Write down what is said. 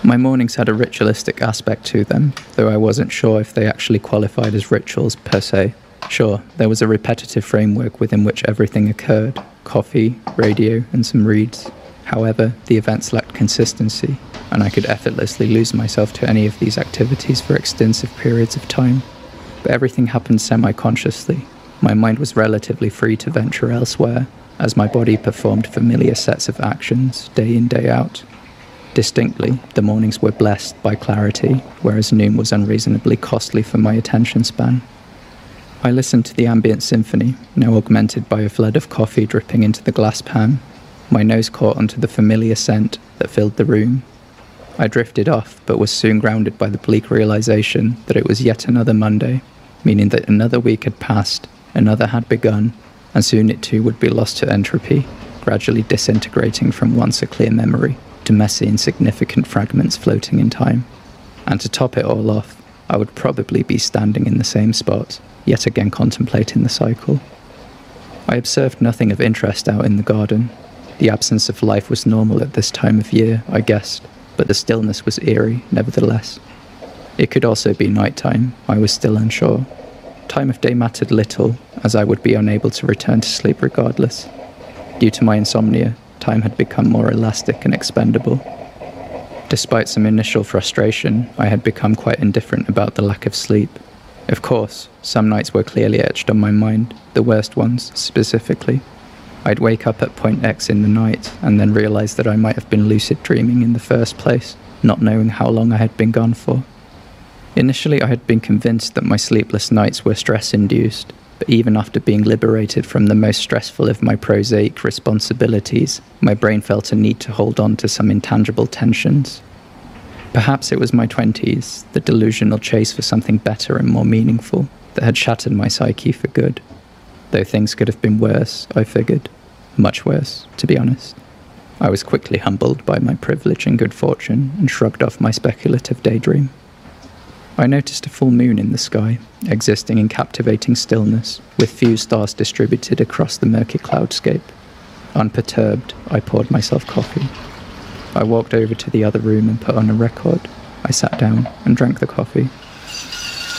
My mornings had a ritualistic aspect to them, though I wasn't sure if they actually qualified as rituals per se. Sure, there was a repetitive framework within which everything occurred: coffee, radio, and some reads. However, the events lacked consistency, and I could effortlessly lose myself to any of these activities for extensive periods of time. But everything happened semi-consciously. My mind was relatively free to venture elsewhere, as my body performed familiar sets of actions, day in, day out. Distinctly, the mornings were blessed by clarity, whereas noon was unreasonably costly for my attention span. I listened to the ambient symphony, now augmented by a flood of coffee dripping into the glass pan. My nose caught onto the familiar scent that filled the room. I drifted off, but was soon grounded by the bleak realization that it was yet another Monday, meaning that another week had passed, another had begun, and soon it too would be lost to entropy, gradually disintegrating from once a clear memory to messy, insignificant fragments floating in time. And to top it all off, I would probably be standing in the same spot, yet again contemplating the cycle. I observed nothing of interest out in the garden. The absence of life was normal at this time of year, I guessed, but the stillness was eerie, nevertheless. It could also be nighttime, I was still unsure. Time of day mattered little, as I would be unable to return to sleep regardless. Due to my insomnia, time had become more elastic and expendable. Despite some initial frustration, I had become quite indifferent about the lack of sleep. Of course, some nights were clearly etched on my mind, the worst ones, specifically. I'd wake up at point X in the night, and then realise that I might have been lucid dreaming in the first place, not knowing how long I had been gone for. Initially, I had been convinced that my sleepless nights were stress-induced, but even after being liberated from the most stressful of my prosaic responsibilities, my brain felt a need to hold on to some intangible tensions. Perhaps it was my 20s, the delusional chase for something better and more meaningful, that had shattered my psyche for good. Though things could have been worse, I figured. Much worse, to be honest. I was quickly humbled by my privilege and good fortune and shrugged off my speculative daydream. I noticed a full moon in the sky, existing in captivating stillness, with few stars distributed across the murky cloudscape. Unperturbed, I poured myself coffee. I walked over to the other room and put on a record. I sat down and drank the coffee.